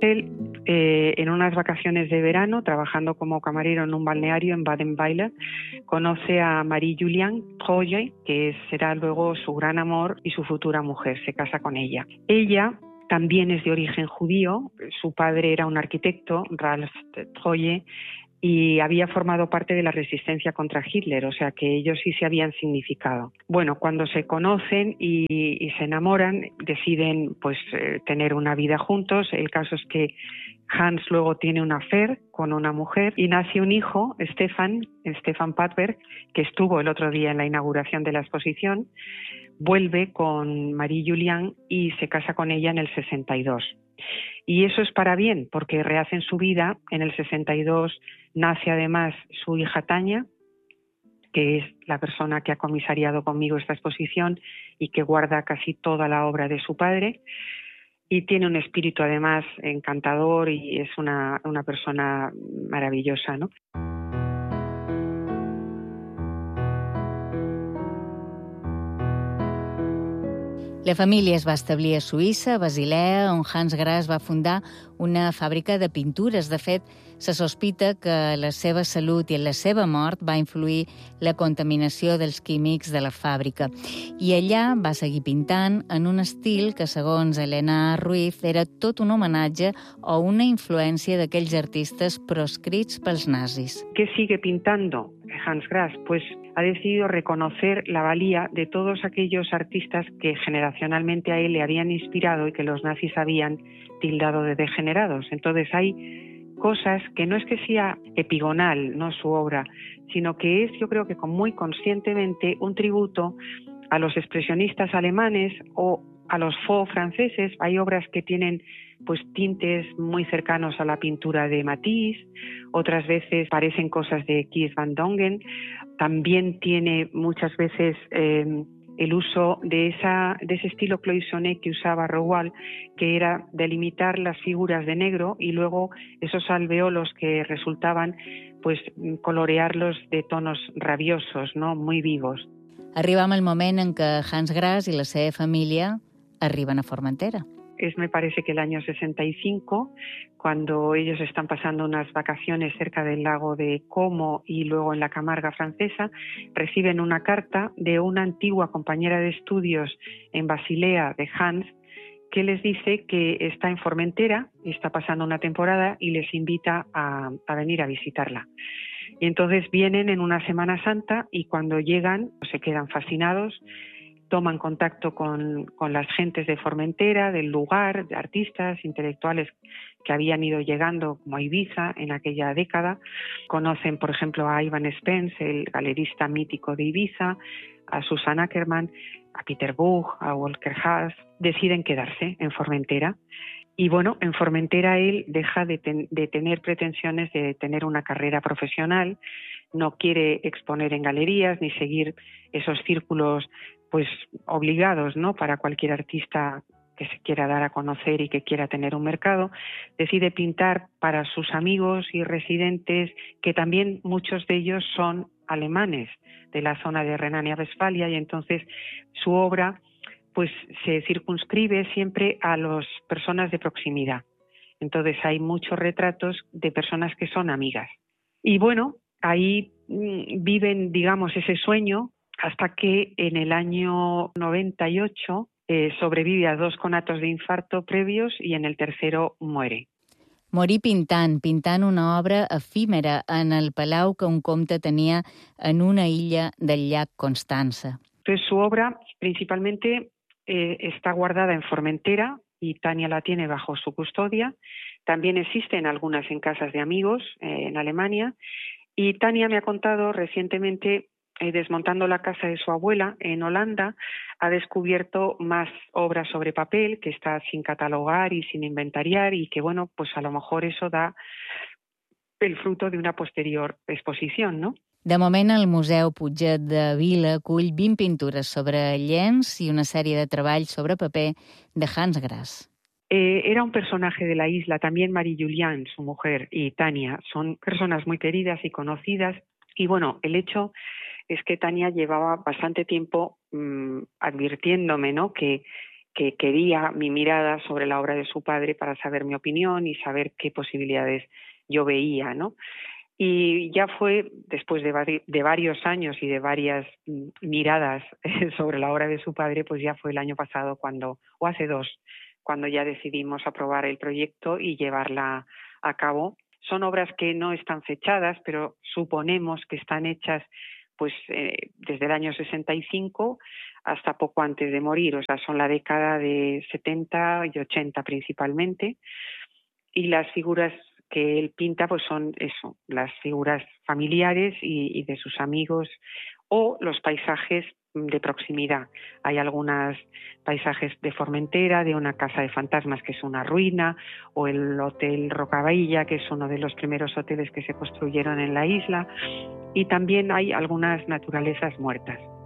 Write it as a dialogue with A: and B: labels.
A: Él, en unas vacaciones de verano, trabajando como camarero en un balneario en Baden-Weiler, conoce a Marie-Juliane Troje, que será luego su gran amor y su futura mujer. Se casa con ella. Ella también es de origen judío. Su padre era un arquitecto, Ralph Troje, y había formado parte de la resistencia contra Hitler, o sea que ellos sí se habían significado. Bueno, cuando se conocen y se enamoran, deciden tener una vida juntos. El caso es que Hans luego tiene una affair con una mujer y nace un hijo, Stefan Padberg, que estuvo el otro día en la inauguración de la exposición. Vuelve con Marie-Juliane y se casa con ella en el 62. Y eso es para bien, porque rehacen su vida. En el 62 nace además su hija Tania, que es la persona que ha comisariado conmigo esta exposición y que guarda casi toda la obra de su padre. Y tiene un espíritu además encantador y es una persona maravillosa, ¿no?
B: La família es va establir a Suïssa, a Basilea, on Hans Grass va fundar una fàbrica de pintures. De fet, se sospita que la seva salut i la seva mort va influir la contaminació dels químics de la fàbrica. I allà va seguir pintant en un estil que, segons Elena Ruiz, era tot un homenatge o una influència d'aquells artistes proscrits pels nazis.
A: ¿Qué sigue pintando Hans Grass? Pues ha decidido reconocer la valía de todos aquellos artistas que generacionalmente a él le habían inspirado y que los nazis habían tildado de degenerados. Entonces hay cosas que no es que sea epigonal, no su obra, sino que es, yo creo que muy conscientemente, un tributo a los expresionistas alemanes o a los faux franceses. Hay obras que tienen tintes muy cercanos a la pintura de Matisse, otras veces parecen cosas de Kees van Dongen. También tiene muchas veces el uso de ese estilo cloisonné que usaba Rouault, que era delimitar las figuras de negro y luego esos alveolos que resultaban colorearlos de tonos rabiosos, ¿no? Muy vivos.
B: Arribam al moment en què Hans Grass i la seva família arriben a Formentera.
A: Me parece que el año 65, cuando ellos están pasando unas vacaciones cerca del lago de Como y luego en la Camarga francesa, reciben una carta de una antigua compañera de estudios en Basilea de Hans, que les dice que está en Formentera, está pasando una temporada y les invita a venir a visitarla. Y entonces vienen en una Semana Santa y cuando llegan se quedan fascinados, toman contacto con las gentes de Formentera, del lugar, de artistas, intelectuales que habían ido llegando como a Ibiza en aquella década. Conocen, por ejemplo, a Ivan Spence, el galerista mítico de Ibiza, a Susan Ackerman, a Peter Buch, a Volker Haas. Deciden quedarse en Formentera. Y bueno, en Formentera él deja de tener pretensiones de tener una carrera profesional, no quiere exponer en galerías ni seguir esos círculos obligados, ¿no? Para cualquier artista que se quiera dar a conocer y que quiera tener un mercado. Decide pintar para sus amigos y residentes, que también muchos de ellos son alemanes de la zona de Renania-Westfalia, y entonces su obra se circunscribe siempre a las personas de proximidad. Entonces hay muchos retratos de personas que son amigas. Y bueno, ahí viven, digamos, ese sueño hasta que en el año 98 sobrevive a 2 conatos de infarto previos y en el tercero muere.
B: Morí pintant una obra efímera en el palau que un comte tenia en una illa del llac Constança.
A: Entonces su obra principalmente está guardada en Formentera y Tania la tiene bajo su custodia. También existen algunas en casas de amigos en Alemania. Y Tania me ha contado recientemente, desmontando la casa de su abuela en Holanda, ha descubierto más obras sobre papel que está sin catalogar y sin inventariar y que, bueno, a lo mejor eso da el fruto de una posterior exposición, ¿no?
B: De moment, el Museu Puget de Vila acull 20 pintures sobre llenç i una sèrie de treballs sobre paper de Hans Grass.
A: Era un personaje de la isla, también Marie-Juliane, su mujer, y Tania, son personas muy queridas y conocidas. Y bueno, el hecho es que Tania llevaba bastante tiempo advirtiéndome, ¿no?, que que quería mi mirada sobre la obra de su padre para saber mi opinión y saber qué posibilidades yo veía, ¿no? Y ya fue después de varios años y de varias miradas sobre la obra de su padre, pues ya fue el año pasado o hace 2, cuando ya decidimos aprobar el proyecto y llevarla a cabo. Son obras que no están fechadas, pero suponemos que están hechas pues desde el año 65 hasta poco antes de morir, o sea, son la década de 70 y 80 principalmente, y las figuras que él pinta pues son eso, las figuras familiares y de sus amigos o los paisajes de proximidad. Hay algunos paisajes de Formentera, de una casa de fantasmas que es una ruina, o el Hotel Rocavilla, que es uno de los primeros hoteles que se construyeron en la isla, y también hay algunas naturalezas muertas.